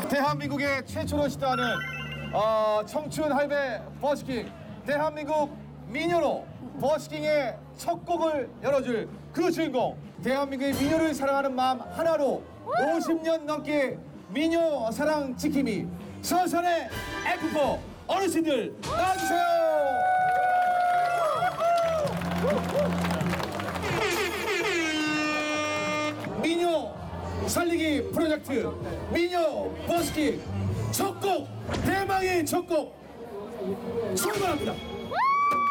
대한민국의 최초로 시도하는 청춘 할배 버스킹, 대한민국 미녀로 버스킹의 첫 곡을 열어줄 그 주인공, 대한민국의 미녀를 사랑하는 마음 하나로 50년 넘게 미녀 사랑 지킴이 서산의 F4 어르신들 나와주세요. 미녀 살리기 프로젝트 미녀 버스킹 첫 곡, 대망의 첫 곡 출발합니다.